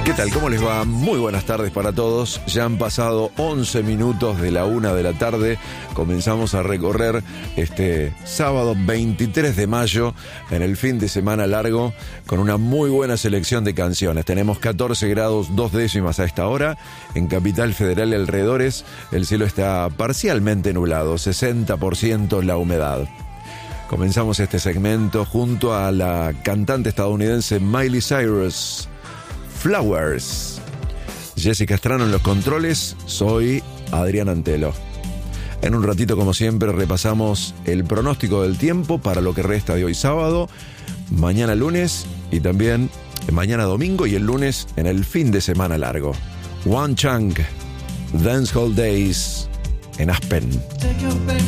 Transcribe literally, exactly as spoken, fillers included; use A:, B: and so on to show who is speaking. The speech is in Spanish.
A: ¿Qué tal? ¿Cómo les va? Muy buenas tardes para todos. Ya han pasado once minutos de la una de la tarde. Comenzamos a recorrer este sábado veintitrés de mayo en el fin de semana largo con una muy buena selección de canciones. Tenemos catorce grados dos décimas a esta hora. En Capital Federal y alrededores el cielo está parcialmente nublado, sesenta por ciento la humedad. Comenzamos este segmento junto a la cantante estadounidense Miley Cyrus. Flowers. Jessica Estrano en los controles, soy Adrián Antelo. En un ratito, como siempre, repasamos el pronóstico del tiempo para lo que resta de hoy sábado, mañana lunes y también mañana domingo y el lunes en el fin de semana largo. One Chunk, Dancehall Days en Aspen.